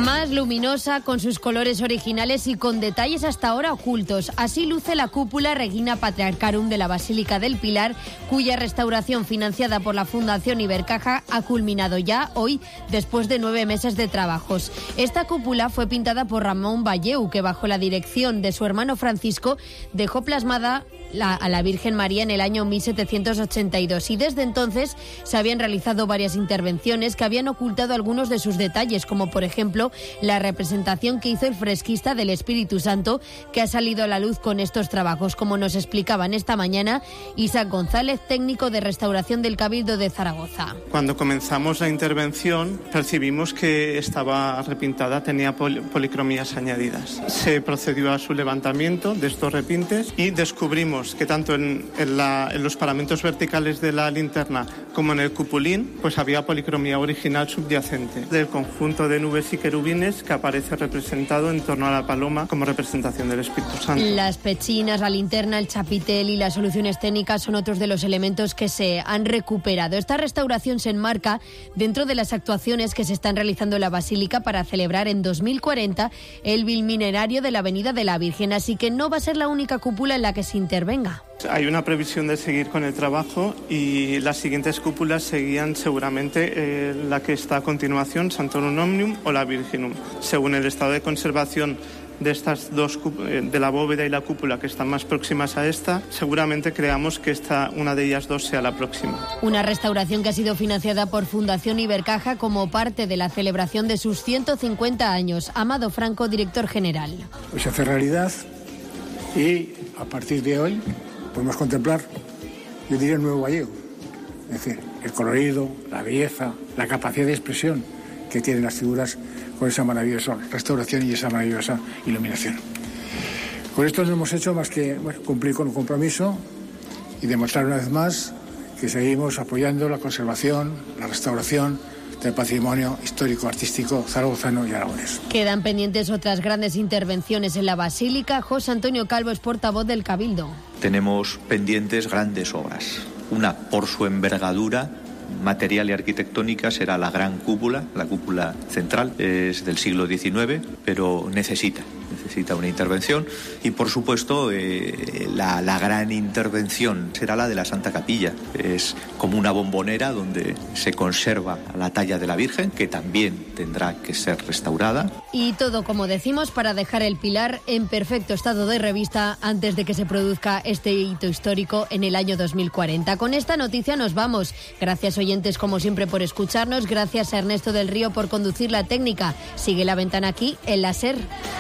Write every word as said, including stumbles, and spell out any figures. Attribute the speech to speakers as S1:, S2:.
S1: Más luminosa, con sus colores originales y con detalles hasta ahora ocultos. Así luce la cúpula Regina Patriarcharum de la Basílica del Pilar, cuya restauración financiada por la Fundación Ibercaja ha culminado ya hoy, después de nueve meses de trabajos. Esta cúpula fue pintada por Ramón Valleu, que bajo la dirección de su hermano Francisco dejó plasmada La, a la Virgen María en el año mil setecientos ochenta y dos, y desde entonces se habían realizado varias intervenciones que habían ocultado algunos de sus detalles, como por ejemplo la representación que hizo el fresquista del Espíritu Santo, que ha salido a la luz con estos trabajos, como nos explicaban esta mañana Isaac González, técnico de restauración del Cabildo de Zaragoza.
S2: Cuando comenzamos la intervención percibimos que estaba repintada, tenía pol- policromías añadidas. Se procedió a su levantamiento de estos repintes y descubrimos que tanto en, en, la, en los paramentos verticales de la linterna como en el cupulín pues había policromía original subyacente del conjunto de nubes y querubines que aparece representado en torno a la paloma como representación del Espíritu Santo.
S1: Las pechinas, la linterna, el chapitel y las soluciones técnicas son otros de los elementos que se han recuperado. Esta restauración se enmarca dentro de las actuaciones que se están realizando en la Basílica para celebrar en dos mil cuarenta el bicentenario de la Avenida de la Virgen, así que no va a ser la única cúpula en la que se intervenga.
S2: Hay una previsión de seguir con el trabajo y las siguientes cúpulas seguían seguramente eh, la que está a continuación, Santorum Omnium o la Virginum. Según el estado de conservación de estas dos, de la bóveda y la cúpula que están más próximas a esta, seguramente creamos que esta, una de ellas dos sea la próxima.
S1: Una restauración que ha sido financiada por Fundación Ibercaja como parte de la celebración de sus ciento cincuenta años. Amado Franco, director general.
S3: Pues se hace realidad y a partir de hoy podemos contemplar, yo diría, el nuevo Valleu. Es decir, el colorido, la belleza, la capacidad de expresión que tienen las figuras con esa maravillosa restauración y esa maravillosa iluminación. Con esto no hemos hecho más que bueno, cumplir con un compromiso y demostrar una vez más que seguimos apoyando la conservación, la restauración del patrimonio histórico, artístico zaragozano y aragonés.
S1: Quedan pendientes otras grandes intervenciones en la Basílica. José Antonio Calvo es portavoz del Cabildo.
S4: Tenemos pendientes grandes obras. Una, por su envergadura material y arquitectónica, será la gran cúpula, la cúpula central, es del siglo diecinueve, pero necesita, necesita una intervención. Y por supuesto, eh, la, la gran intervención será la de la Santa Capilla. Es como una bombonera donde se conserva la talla de la Virgen, que también tendrá que ser restaurada.
S1: Y todo, como decimos, para dejar el Pilar en perfecto estado de revista antes de que se produzca este hito histórico en el año dos mil cuarenta. Con esta noticia nos vamos. Gracias, oyentes, como siempre, por escucharnos. Gracias a Ernesto del Río por conducir la técnica. Sigue La Ventana aquí en la SER.